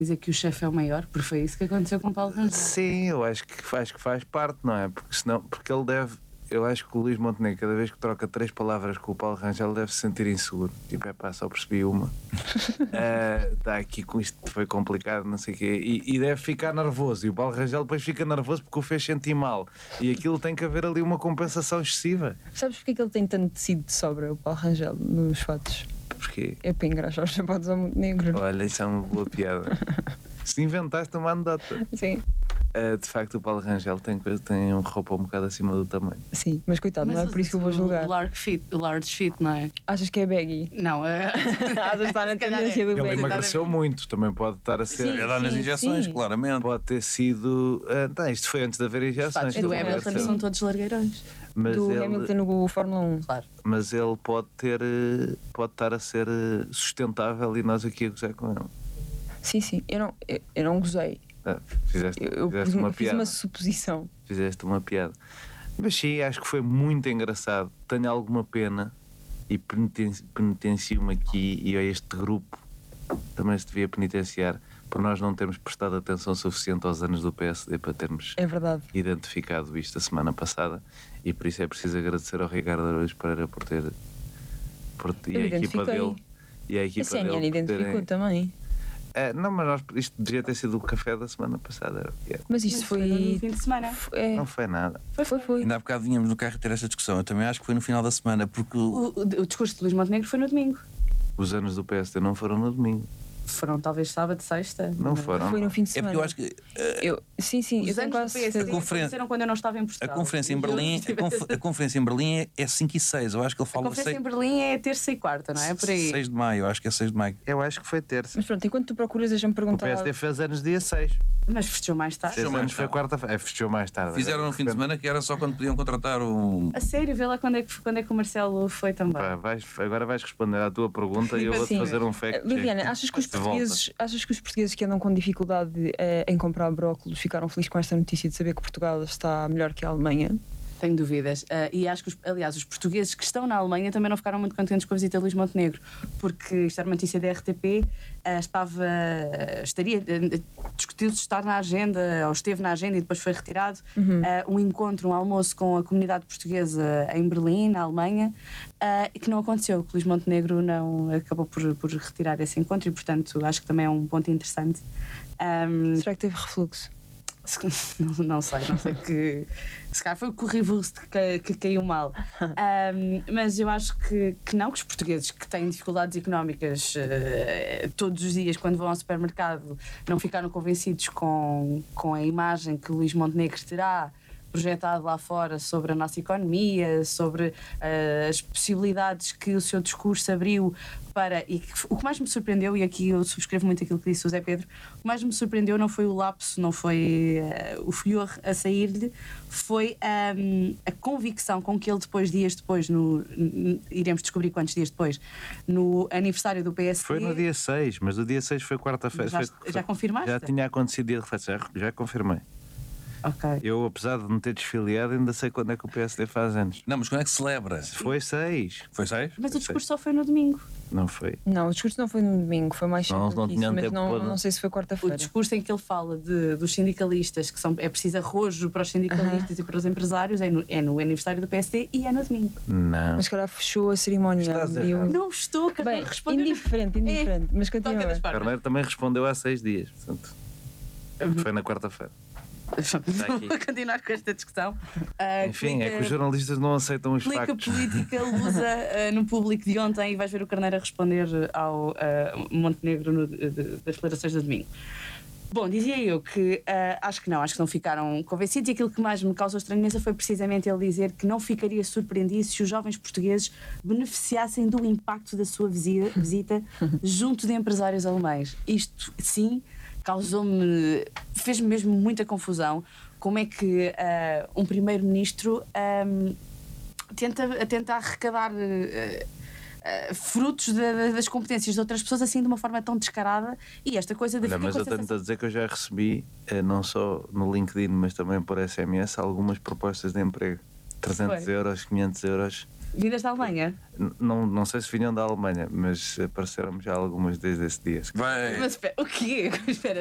dizer que o chefe é o maior, porque foi isso que aconteceu com o Paulo Rangel. Sim, eu acho que faz parte, não é? Porque ele deve. Eu acho que o Luís Montenegro, cada vez que troca 3 palavras com o Paulo Rangel, deve se sentir inseguro. Tipo, só percebi uma. Está aqui com isto, foi complicado, não sei o quê. E deve ficar nervoso. E o Paulo Rangel depois fica nervoso porque o fez sentir mal. E aquilo tem que haver ali uma compensação excessiva. Sabes porque é que ele tem tanto tecido de sobra, o Paulo Rangel, nos fatos? Porquê? É para engraxar os sapatos ao Montenegro. Olha, isso é uma boa piada. Se inventaste uma anedota. Sim. De facto, o Paulo Rangel tem uma roupa um bocado acima do tamanho. Sim, mas coitado, não é por isso que eu vou julgar. Large fit, não é? Achas que é baggy? Não, Achas que está na tendência do Ele baggy? emagreceu muito, também pode estar a ser. Sim, É dar nas injeções, sim. claramente. Pode ter sido. Isto foi antes de haver Os injeções. fatos do também Hamilton deve ser. são todos largueirões. Mas Do ele, Hamilton no Fórmula 1. Claro. mas ele pode estar a ser sustentável e nós aqui a gozar com ele. Sim, eu não gozei. Fizeste Eu uma fiz piada. uma suposição. Fizeste uma piada. Mas sim, acho que foi muito engraçado. Tenho alguma pena e penitencio-me aqui e a este grupo também se devia penitenciar por nós não termos prestado atenção suficiente aos anos do PSD para termos É verdade. identificado isto a semana passada, e por isso é preciso agradecer ao Ricardo Araújo Pereira por ter e Eu a equipa identifiquei. dele e a A equipa CNN dele por identificou terem... também. Não, mas isto devia ter sido o café da semana passada, era o que era. Mas isso Mas foi. no fim de semana. Não foi nada. Foi. Ainda há bocado vínhamos no carro ter esta discussão. Eu também acho que foi no final da semana, porque O discurso de Luís Montenegro foi no domingo. Os anos do PSD não foram no domingo. Foram talvez sábado, sexta. Não foram. Foi no fim de é semana. porque eu acho que Sim, eu Os tenho anos quase do PSD certeza. aconteceram quando eu não estava em a Portugal. conferência em E eu Berlim, estive a conferência em Berlim é 5 e 6. Eu acho que ele A fala conferência em Berlim é terça e quarta, não é? Por aí. 6 de maio, eu acho que é 6 de maio. Eu acho que foi terça. Mas pronto, enquanto tu procuras, deixa-me O perguntar. PSD fez anos dia 6. Mas festejou mais tarde. Fez mais anos foi tarde. quarta-feira. Festejou mais tarde. Fizeram no fim de semana que era só quando podiam contratar um. A sério, vê lá quando é que o Marcelo foi também. Pá, agora vais responder à tua pergunta e eu vou-te Sim. fazer um fact check. Liliana, achas que os portugueses que andam com dificuldade em comprar brócolos ficaram felizes com esta notícia de saber que Portugal está melhor que a Alemanha? Tenho dúvidas. E acho que, aliás, os portugueses que estão na Alemanha também não ficaram muito contentes com a visita de Luís Montenegro, porque isto era uma notícia da RTP, discutiu-se estar na agenda, ou esteve na agenda e depois foi retirado, um encontro, um almoço com a comunidade portuguesa em Berlim, na Alemanha, e que não aconteceu, que Luís Montenegro não acabou por retirar esse encontro e, portanto, acho que também é um ponto interessante. Será que teve refluxo? Não sei que se calhar foi o currywurst que caiu mal. Mas eu acho que não, que os portugueses que têm dificuldades económicas todos os dias quando vão ao supermercado não ficaram convencidos com a imagem que Luís Montenegro terá projetado lá fora sobre a nossa economia, sobre as possibilidades que o seu discurso abriu para... o que mais me surpreendeu, e aqui eu subscrevo muito aquilo que disse o Zé Pedro, o que mais me surpreendeu não foi o lapso, não foi o furor a sair-lhe, foi a convicção com que ele dias depois, iremos descobrir quantos dias depois, no aniversário do PSD... Foi no dia 6, mas o dia 6 foi quarta-feira. Já confirmaste? Já tinha acontecido dia de reflexão, já confirmei. Ok. Eu, apesar de me ter desfiliado, ainda sei quando é que o PSD faz anos. Não, mas quando é que se celebra? Foi 6. Foi 6? Mas o discurso só foi no domingo. Não foi. Não, o discurso não foi no domingo, foi mais Não, cedo não que tinham isso, mas tempo para- não sei se foi O quarta-feira. discurso em que ele fala dos sindicalistas, que é preciso arrojo para os sindicalistas e para os empresários, é no aniversário do PSD e é no domingo. Não. Mas se calhar fechou a cerimónia. Estás a abriu- errar. Não estou, Bem, Carneiro respondeu. indiferente, mas continua. Qualquer das O partes. Carneiro também respondeu há 6 dias. Portanto, foi na quarta-feira. aqui. Vou continuar com esta discussão. Enfim, é que os jornalistas não aceitam os Clica factos. política, usa no público de ontem e vais ver o Carneiro a responder ao Montenegro das declarações de domingo. Bom, dizia eu que acho que não ficaram convencidos, e aquilo que mais me causou estranheza foi precisamente ele dizer que não ficaria surpreendido se os jovens portugueses beneficiassem do impacto da sua visita junto de empresários alemães. Isto, sim, fez-me mesmo muita confusão. Como é que um primeiro-ministro tenta arrecadar frutos das competências de outras pessoas assim de uma forma tão descarada, e esta coisa de Olha, mas eu tenho a dizer que eu já recebi, não só no LinkedIn, mas também por SMS, algumas propostas de emprego. 300 euros, 500 euros. Vindas da Alemanha? Não sei se vinham da Alemanha, mas apareceram já algumas desde esse dia. Bem, Mas espera, o quê? Espera.